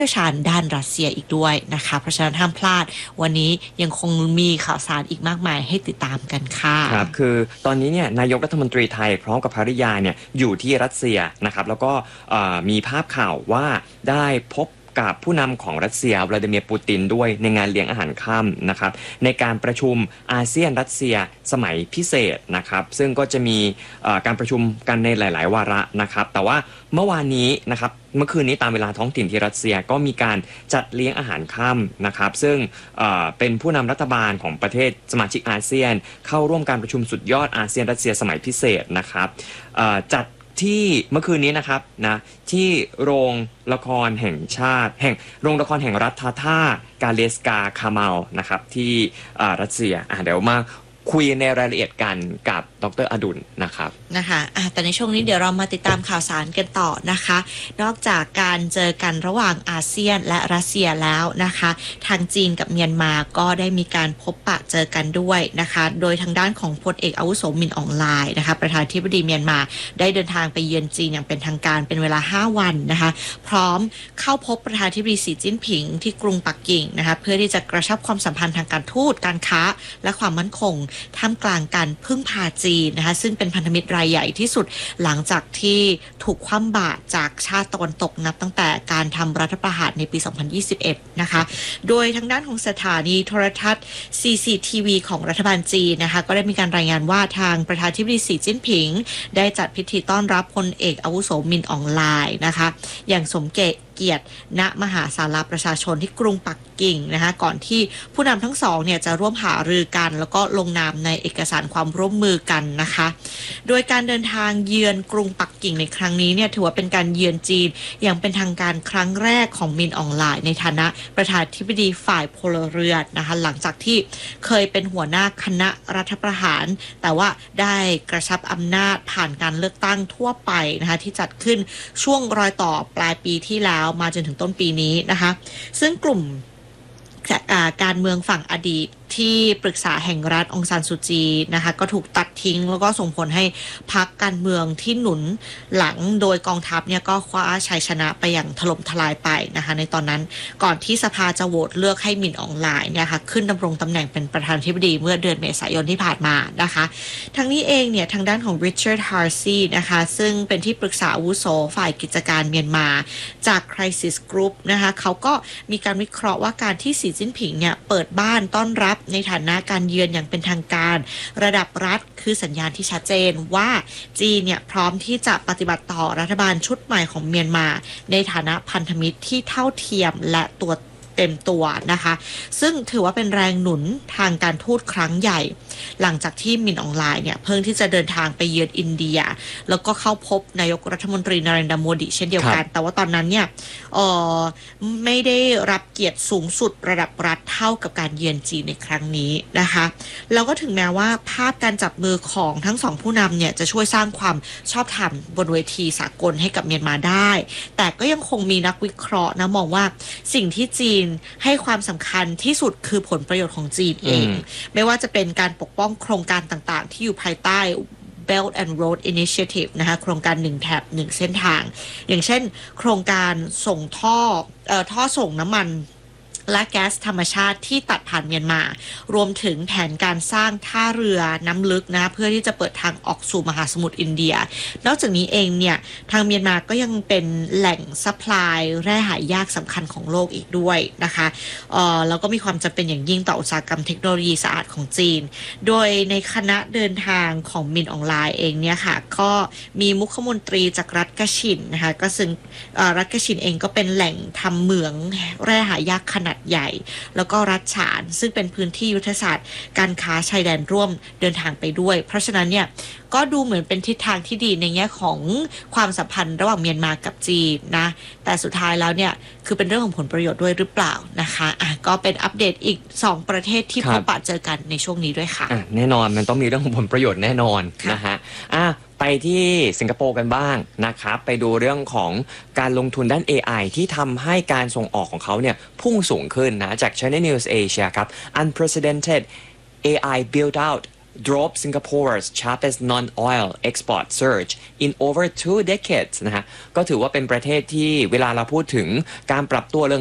ชี่ยวชาญด้านรัสเซียอีกด้วยนะคะเพราะฉะนั้นห้ามพลาดวันนี้ยังคงมีข่าวสารอีกมากมายให้ติดตามกันค่ะครับคือตอนนี้เนี่ยนายกรัฐมนตรีไทยพร้อมกับภริยาเนี่ยอยู่ที่รัสเซียนะครับแล้วก็มีภาพข่าวว่าได้พบกับผู้นำของรัสเซียวลาดิเมียร์ปูตินด้วยในงานเลี้ยงอาหารค่ำนะครับในการประชุมอาเซียนรัสเซียสมัยพิเศษนะครับซึ่งก็จะมีการประชุมกันในหลายๆวาระนะครับแต่ว่าเมื่อวานนี้นะครับเมื่อคืนนี้ตามเวลาท้องถิ่นที่รัสเซียก็มีการจัดเลี้ยงอาหารค่ำนะครับซึ่งเป็นผู้นำรัฐบาลของประเทศสมาชิกอาเซียนเข้าร่วมการประชุมสุดยอดอาเซียนรัสเซียสมัยพิเศษนะครับจัดที่เมื่อคืนนี้นะครับนะที่โรงละครแห่งชาติโรงละครแห่งรัฐทากาเลสกาคาเมาลนะครับที่รัสเซียเดี๋ยวมาคุยในรายละเอียดกันกับดร.อดุลนะครับแต่ในช่วงนี้เดี๋ยวเรามาติดตามข่าวสารกันต่อนะคะนอกจากการเจอกันระหว่างอาเซียนและรัสเซียแล้วนะคะทางจีนกับเมียนมาก็ได้มีการพบปะเจอกันด้วยนะคะโดยทางด้านของพลเอกอาวุโสมินอองไลน์นะคะประธานาธิบดีเมียนมาได้เดินทางไปเยือนจีนอย่างเป็นทางการเป็นเวลา5วันนะคะพร้อมเข้าพบประธานาธิบดีสีจิ้นผิงที่กรุงปักกิ่งนะคะเพื่อที่จะกระชับความสัมพันธ์ทางการทูตการค้าและความมั่นคงท่ามกลางการพึ่งพาจีนนะคะซึ่งเป็นพันธมิตรรายใหญ่ที่สุดหลังจากที่ถูกคว่ำบาตรจากชาติตะวันตกนับตั้งแต่การทำรัฐประหารในปี 2021 นะคะโดยทางด้านของสถานีโทรทัศน์ CCTV ของรัฐบาลจีนนะคะก็ได้มีการรายงานว่าทางประธานาธิบดีสีจิ้นผิงได้จัดพิธีต้อนรับพลเอกอาวุโสมินอองไลน์นะคะอย่างสมเกียรติณมหาศาลาประชาชนที่กรุงปักกิ่งนะคะก่อนที่ผู้นำทั้งสองเนี่ยจะร่วมหารือกันแล้วก็ลงนามในเอกสารความร่วมมือกันนะคะโดยการเดินทางเยือนกรุงปักกิ่งในครั้งนี้เนี่ยถือว่าเป็นการเยือนจีนอย่างเป็นทางการครั้งแรกของมินอองไลน์ในฐานะประธานาธิบดีฝ่ายพลเรือนนะคะหลังจากที่เคยเป็นหัวหน้าคณะรัฐประหารแต่ว่าได้กระชับอำนาจผ่านการเลือกตั้งทั่วไปนะคะที่จัดขึ้นช่วงรอยต่อปลายปีที่แล้วมาจนถึงต้นปีนี้นะคะซึ่งกลุ่มการเมืองฝั่งอดีตที่ปรึกษาแห่งรัฐองซานซูจีนะคะก็ถูกตัดทิ้งแล้วก็ส่งผลให้พรรคการเมืองที่หนุนหลังโดยกองทัพเนี่ยก็คว้าชัยชนะไปอย่างถล่มทลายไปนะคะในตอนนั้นก่อนที่สภาจะโหวตเลือกให้มินอองไลน์เนี่ยค่ะขึ้นดำรงตำแหน่งเป็นประธานาธิบดีเมื่อเดือนเมษายนที่ผ่านมานะคะทั้งนี้เองเนี่ยทางด้านของ Richard Harsey นะคะซึ่งเป็นที่ปรึกษาอาวุโสฝ่ายกิจการเมียนมาจาก Crisis Group นะคะเขาก็มีการวิเคราะห์ว่าการที่สีจิ้นผิงเนี่ยเปิดบ้านต้อนรับในฐานะการเยือนอย่างเป็นทางการระดับรัฐคือสัญญาณที่ชัดเจนว่าจีนเนี่ยพร้อมที่จะปฏิบัติต่อรัฐบาลชุดใหม่ของเมียนมาในฐานะพันธมิตรที่เท่าเทียมและเต็มตัวนะคะซึ่งถือว่าเป็นแรงหนุนทางการทูตครั้งใหญ่หลังจากที่มินอองไลน์เนี่ยเพิ่งที่จะเดินทางไปเยือนอินเดียแล้วก็เข้าพบนายกรัฐมนตรีนเรนทราโมดิเช่นเดียวกันแต่ว่าตอนนั้นเนี่ยไม่ได้รับเกียรติสูงสุดระดับรัฐเท่ากับการเยือนจีนในครั้งนี้นะคะแล้วก็ถึงแม้ว่าภาพการจับมือของทั้งสองผู้นำเนี่ยจะช่วยสร้างความชอบธรรมบนเวทีสากลให้กับเมียนมาได้แต่ก็ยังคงมีนักวิเคราะห์นะมองว่าสิ่งที่จีนให้ความสำคัญที่สุดคือผลประโยชน์ของจีนเองไม่ว่าจะเป็นการปกป้องโครงการต่างๆที่อยู่ภายใต้ Belt and Road Initiative นะคะโครงการ1แถบ1เส้นทางอย่างเช่นโครงการส่งท่อส่งน้ำมันและแก๊สธรรมชาติที่ตัดผ่านเมียนมารวมถึงแผนการสร้างท่าเรือน้ำลึกนะเพื่อที่จะเปิดทางออกสู่มหาสมุทรอินเดียนอกจากนี้เองเนี่ยทางเมียนมาก็ยังเป็นแหล่งซัพพลายแร่หายากสำคัญของโลกอีกด้วยนะคะแล้วก็มีความจำเป็นอย่างยิ่งต่ออุตสาหกรรมเทคโนโลยีสะอาดของจีนโดยในคณะเดินทางของมินอองไลน์เองเนี่ยค่ะก็มีมุขมนตรีจากรัฐกะชินนะคะก็ซึ่งรัฐกะชินเองก็เป็นแหล่งทำเหมืองแร่หายากขนาดใหญ่แล้วก็รัฐฉานซึ่งเป็นพื้นที่ยุทธศาสตร์การค้าชายแดนร่วมเดินทางไปด้วยเพราะฉะนั้นเนี่ยก็ดูเหมือนเป็นทิศทางที่ดีในแง่ของความสัมพันธ์ระหว่างเมียนมากับจีนนะแต่สุดท้ายแล้วเนี่ยคือเป็นเรื่องของผลประโยชน์ด้วยหรือเปล่านะคะก็เป็นอัปเดตอีก2ประเทศที่พบปะเจอกันในช่วงนี้ด้วยค่ะแน่นอนมันต้องมีเรื่องของผลประโยชน์แน่นอนนะฮะไปที่สิงคโปร์กันบ้างนะครับไปดูเรื่องของการลงทุนด้าน AI ที่ทำให้การส่งออกของเขาเนี่ยพุ่งสูงขึ้นนะจาก China News Asia ครับ Unprecedented AI build out drove Singapore's sharpest non-oil export surge in over 2 decades นะฮะก็ถือว่าเป็นประเทศที่เวลาเราพูดถึงการปรับตัวเรื่อง